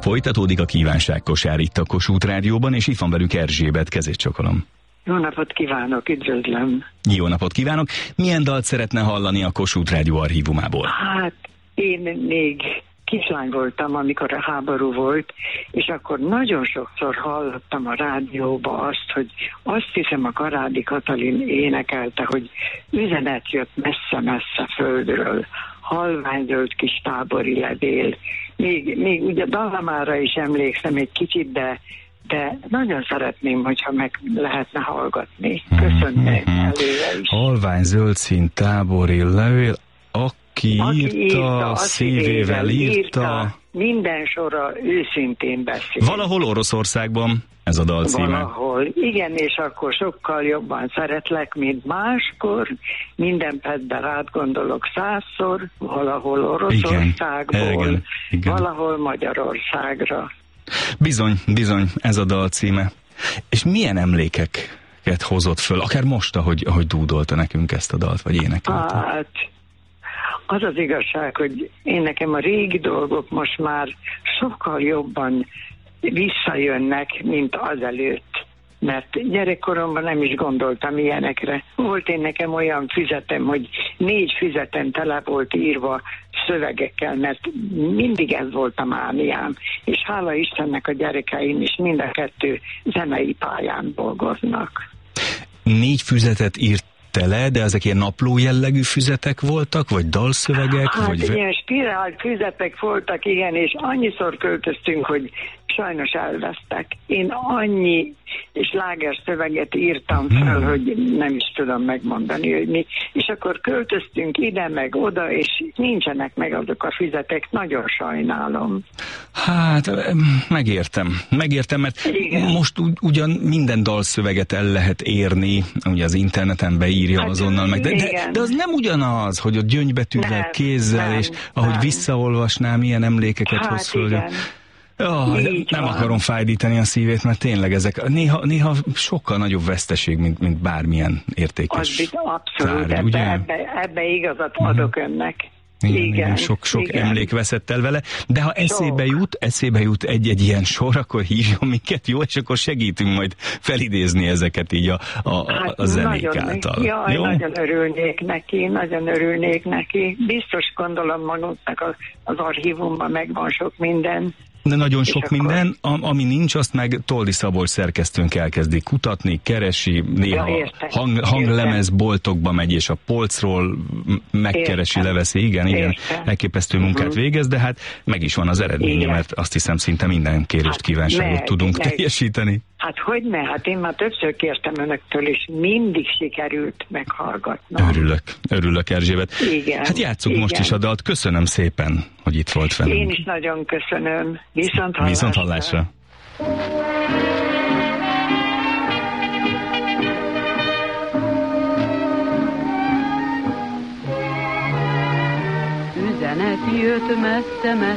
Folytatódik a kívánságkosár itt a Kossuth Rádióban, és itt van velünk Erzsébet, kezét csokolom. Jó napot kívánok, üdvözlöm! Jó napot kívánok! Milyen dalt szeretne hallani a Kossuth Rádió archívumából? Hát, én még kislány voltam, amikor a háború volt, és akkor nagyon sokszor hallottam a rádióba azt, hogy azt hiszem a Karádi Katalin énekelte, hogy üzenet jött messze-messze földről, halványolt kis tábori levél. Még ugye dallamára is emlékszem egy kicsit, de nagyon szeretném, hogyha meg lehetne hallgatni. Köszönöm előre is. Halvány zöld szín tábori levél, aki írta, szívével írta. Minden sorra őszintén beszél. Valahol Oroszországban ez a dal címe. Valahol. Igen, és akkor sokkal jobban szeretlek, mint máskor. Minden percben rád gondolok 100-szor, valahol Oroszországból, igen. Valahol Magyarországra. Bizony, ez a dal címe. És milyen emlékeket hozott föl, akár most, ahogy dúdolta nekünk ezt a dalt, vagy énekelte? Hát, az az igazság, hogy én nekem a régi dolgok most már sokkal jobban visszajönnek, mint azelőtt. Mert gyerekkoromban nem is gondoltam ilyenekre. Volt én nekem olyan füzetem, hogy 4 füzeten tele volt írva szövegekkel, mert mindig ez volt a mániám. És hála Istennek a gyerekeim is mind a 2 zenei pályán dolgoznak. 4 füzetet írt tele, de ezek ilyen napló jellegű füzetek voltak, vagy dalszövegek? Hát vagy ilyen spirál füzetek voltak, igen, és annyiszor költöztünk, hogy sajnos elvesztek. Én annyi slágerszöveget írtam fel, hogy nem is tudom megmondani, hogy mi. És akkor költöztünk ide, meg oda, és nincsenek meg azok a füzetek. Nagyon sajnálom. Hát, megértem, mert igen. Most ugyan minden dalszöveget el lehet érni, ugye az interneten beírja hát, azonnal meg, de az nem ugyanaz, hogy ott gyöngybetűvel, kézzel, és ahogy visszaolvasnám, ilyen emlékeket hoz föl. Nem akarom fájdítani a szívét, mert tényleg ezek néha sokkal nagyobb veszteség, mint bármilyen értékes. Abszolút, ebbe igazat adok önnek. Igen, sok emlék veszett el vele, de ha eszébe jut egy ilyen sor, akkor hívjon minket, jó? És akkor segítünk majd felidézni ezeket így a zenék által. Jaj, nagyon örülnék neki. Biztos gondolom magunknak az archívumban megvan sok minden. De nagyon sok minden, ami nincs, azt meg Toldi Szabolcs szerkesztőnk elkezdi kutatni, keresi, néha hanglemezboltokba megy, és a polcról megkeresi, leveszi. Igen, elképesztő munkát végez, de hát meg is van az eredménye, mert azt hiszem szinte minden kérést, kívánságot tudunk teljesíteni. Hát hogyne, hát én már többször kértem önöktől, és mindig sikerült meghallgatnom. Örülök Erzsébet. Igen. Hát játsszuk most is a dalt. Köszönöm szépen, hogy itt volt velünk. Én is nagyon köszönöm. Viszont hallásra. Üzenet jött messze